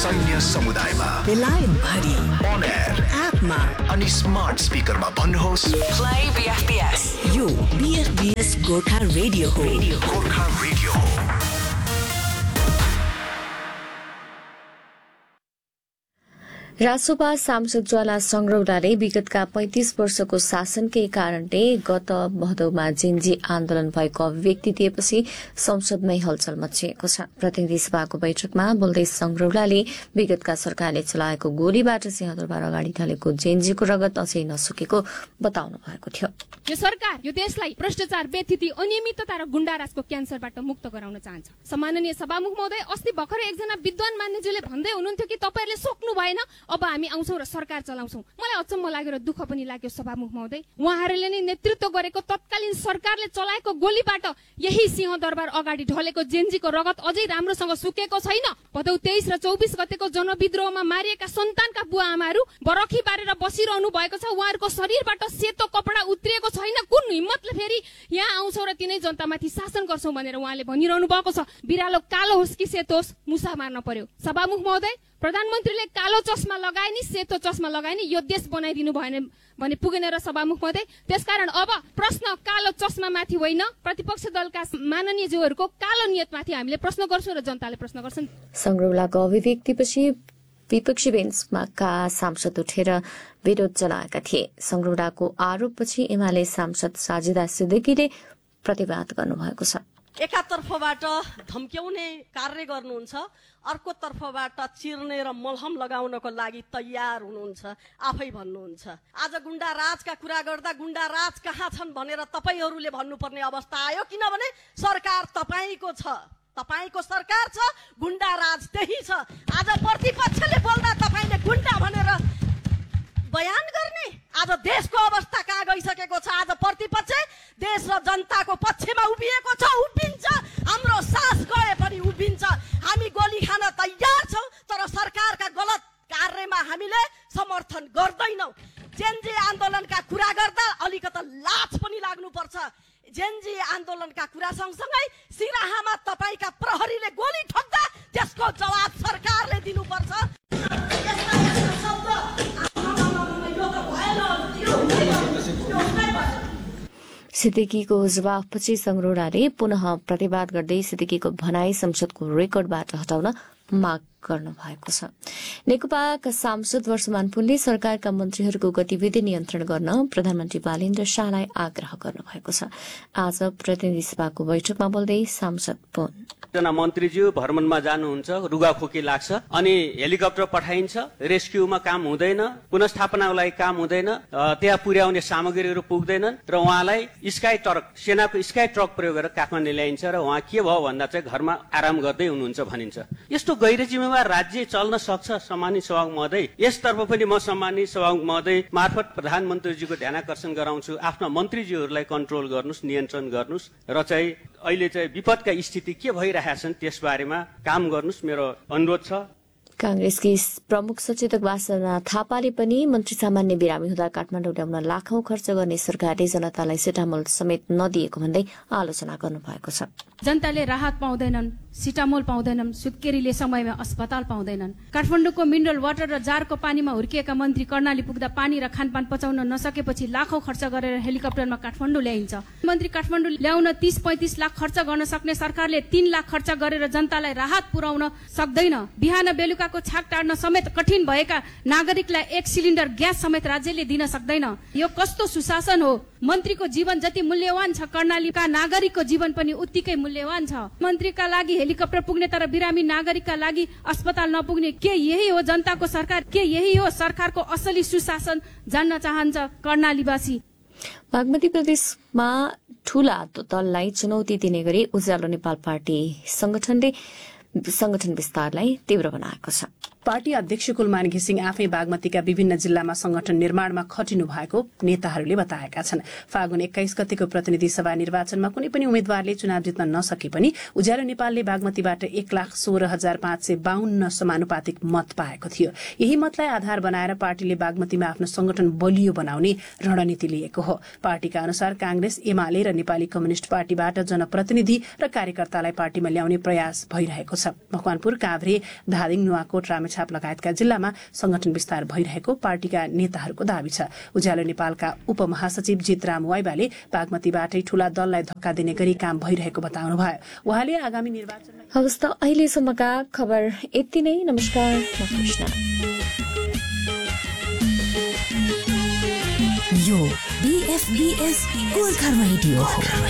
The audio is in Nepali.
सैन्य समुदायमा बेलायत भरि on air एपमा अनि स्मार्ट स्पिकरमा भन्नुहोस् Play BFBS. यो BFBS गोर्खा रेडियो हो. गोर्खा रेडियो हो. रासोपा सांसद ज्वाला संग्रौलाले विगतका 35 वर्षको शासनकै कारणले गत भदौमा जेन्जी आन्दोलन भएको अभिव्यक्ति दिएपछि संसदमै हलचल मचिएको छ। प्रतिनिधि सभाको बैठकमा बोल्दै संग्रौलाले विगतका सरकारले चलाएको गोलीबाट सिंहदरबार अगाडि ढलेको जेन्जीको रगत अझै नसुकेको बताउनु भएको थियो। यो सरकार यो देशलाई भ्रष्टाचार, व्यथिति, अनियमितता र गुण्डाराजको क्यान्सरबाट मुक्त गराउन चाहन्छ। सम्माननीय सभामुख महोदय, अस्ति भर्खरै एकजना विद्वान मान्यज्यूले भन्दै हुनुहुन्थ्यो कि तपाईहरुले सोच्नु भएन, अब हामी आउँछौं र सरकार चलाउँछौं। मलाई अचम्म लाग्यो र दुःख पनि लाग्यो सभामुख महोदय। उहाँहरूले नै नेतृत्व गरेको तत्कालीन सरकारले चलाएको गोलीबाट यही सिंहदरबार अगाडि ढलेको जेन्जीको रगत अझै राम्रोसँग सुकेको छैन। भदौ 23 र 24 गतेको जनविद्रोहमा मारिएका सन्तानका बुवा आमाहरू बरखी बारेर बसिरहनु भएको छ। उहाँहरूको शरीरबाट सेतो कपडा उत्रिएको छैन। कुन हिम्मतले फेरि यहाँ आउँछौं र तिनै जनतामाथि शासन गर्छौं भनेर उहाँले भनिरहनु भएको छ। बिरालो कालो होस् कि सेतो होस्, मुसा मार्न पर्यो। सभामुख महोदय, प्रधानमन्त्रीले कालो चस्मा लगाए नि सेतो चस्मा लगाए नि यो देश बनाइदिनु भएन भने पुगेन र सभामुख महोदय। त्यसकारण अब प्रश्न कालो चस्मा माथि होइन, प्रतिपक्ष दलका माननीयज्यूहरूको कालो नियतमाथि हामीले प्रश्न गर्छौं र जनताले प्रश्न गर्छन्। संग्रौलाको अभिव्यक्तिपछि विपक्षी बेन्चका सांसद उठेर विरोध जनाएका थिए। संग्रौलाको आरोपपछि एमाले सांसद साजिदा सिद्दिकीले प्रतिवाद गर्नुभएको छ। एकातर्फबाट धम्क्याउने कार्य गर्नुहुन्छ, अर्कोतर्फबाट चिर्ने र मलहम लगाउनको लागि तयार हुनुहुन्छ, आफै भन्नुहुन्छ। आज गुण्डा राजका कुरा गर्दा गुण्डा राज कहाँ छन् भनेर तपाईहरूले भन्नुपर्ने अवस्था आयो, किनभने सरकार तपाईको छ, तपाईको सरकार छ, गुण्डा राज त्यही छ। आज प्रतिपक्षले बोल्दा तपाईले गुण्डा भनेर बयान गर्ने, आज देशको अवस्था कहाँ गइसकेको छ। आज प्रतिपक्ष देश र जनताको पक्षमा उभिएको छ, उभिन्छ। हाम्रो सास गए पनि उभिन्छ। हामी गोली खान तयार छौं, तर सरकारका गलत कार्यमा हामीले समर्थन गर्दैनौं। जेन्जी आन्दोलनका कुरा गर्दा अलिकता लाज पनि लाग्नुपर्छ। जेन्जी आन्दोलनका कुरा सँगसँगै सिराहामा तपाईका प्रहरीले गोली ठोक्दा त्यसको जवाब सरकारले दिनुपर्छ। सिद्दिकीको जवाफपछि संग्रौलाले पुनः प्रतिवाद गर्दै सिद्दिकीको भनाई संसदको रेकर्डबाट हटाउन माग गर्नु भएको छ। नेकपाका सांसद वर्षमान पुनले सरकारका मन्त्रीहरूको गतिविधि नियन्त्रण गर्न प्रधानमन्त्री बालेन्द्र शाहलाई आग्रह गर्नु भएको छ। आज प्रतिनिधि सभाको बैठकमा बोल्दै सांसद पुन, जना मन्त्रीज्यू भ्रमणमा जानुहुन्छ, रुगाखोकी लाग्छ अनि हेलिकप्टर पठाइन्छ, रेस्क्युमा काम हुँदैन, पुनर्स्थापनाको लागि काम हुँदैन, त्यहाँ पुर्याउने सामग्रीहरू पुग्दैनन् र उहाँलाई स्काई ट्रक, सेनाको स्काई ट्रक प्रयोग गरेर काठमाडौँ ल्याइन्छ र उहाँ के भयो भन्दा चाहिँ घरमा आराम गर्दै हुनुहुन्छ भनिन्छ। यस्तो गैर जिम्मेवार राज्य चल्न सक्छ? सम्मानित सभामुख महोदय, यसतर्फ पनि म सम्मानित सभामुख महोदय मार्फत प्रधानमन्त्रीजीको ध्यानाकर्षण गराउँछु, आफ्ना मन्त्रीज्यूहरूलाई कन्ट्रोल गर्नुस्, नियन्त्रण गर्नुस् र चाहिँ अहिले चाहिँ विपदका स्थिति के भइरहेछन् त्यसबारेमा काम गर्नुस्, मेरो अनुरोध छ। कांग्रेसकी प्रमुख सचेतक वासना थापाले पनि मन्त्री सामान्य बिरामी हुँदा काठमाडौँ ल्याउन लाखौं खर्च गर्ने सरकारले जनतालाई सिटामोल समेत नदिएको भन्दै आलोचना गर्नुभएको छ। जनताले राहत पाउँदैनन्, सिटामोल पाउँदैनन्, सुत्केरीले समयमा अस्पताल पाउँदैनन्। काठमाडौँको मिनरल वाटर र जारको पानीमा हुर्किएका मन्त्री कर्णाली पुग्दा पानी र खानपान पचाउन नसकेपछि लाखौं खर्च गरेर हेलिकप्टरमा काठमाडौँ ल्याइन्छ। मन्त्री काठमाडौँ ल्याउन 30-35 लाख खर्च गर्न सक्ने सरकारले 3 लाख खर्च गरेर जनतालाई राहत पुर्याउन सक्दैन। बिहान बेलुकाको छाक टार्न समेत कठिन भएका नागरिकलाई 1 सिलिन्डर ग्यास समेत राज्यले दिन सक्दैन। यो कस्तो सुशासन हो? मन्त्रीको जीवन जति मूल्यवान छ, कर्णालीका नागरिकको जीवन पनि उत्तिकै मूल्यवान छ। मन्त्रीका लागि हेलिकप्टर पुग्ने तर बिरामी नागरिकका लागि अस्पताल नपुग्ने, के यही हो जनताको सरकार? के यही हो सरकारको असली सुशासन? जान्न चाहन्छ कर्णालीवासी। बागमती प्रदेशमा ठूला दललाई चुनौती दिने गरी उज्यालो नेपाल पार्टी संगठन विस्तारलाई तीव्र बनाएको छ। पार्टी अध्यक्ष कुलमान घिसिङ आफै बागमतीका विभिन्न जिल्लामा संगठन निर्माणमा खटिनु भएको नेताहरूले बताएका छन्। फागुन 21 गतेको प्रतिनिधि सभा निर्वाचनमा कुनै पनि उम्मेद्वारले चुनाव जित्न नसके पनि उज्यालो नेपालले बागमतीबाट 1,16,552 समानुपातिक मत पाएको थियो। यही मतलाई आधार बनाएर पार्टीले बागमतीमा आफ्नो संगठन बलियो बनाउने रणनीति लिएको हो। पार्टीका अनुसार कांग्रेस, एमाले र नेपाली कम्युनिष्ट पार्टीबाट जनप्रतिनिधि र कार्यकर्तालाई पार्टीमा ल्याउने प्रयास भइरहेको छ। छ। मकवानपुर, काभ्रे, धादिङ, नुवाकोट, रामेछाप लगायतका जिल्लामा संगठन विस्तार भइरहेको पार्टीका नेताहरूको दावी छ। उज्यालो नेपालका उपमहासचिव जितराम वाइबाले बागमतीबाटै ठूला दललाई धक्का दिने गरी काम भइरहेको बताउनु भयो। उहाँले आगामी निर्वाचन हवस् त अहिलेसम्मका खबर यति नै। नमस्कार, म कृष्ण। यो BFBS गोर्खा रेडियो हो।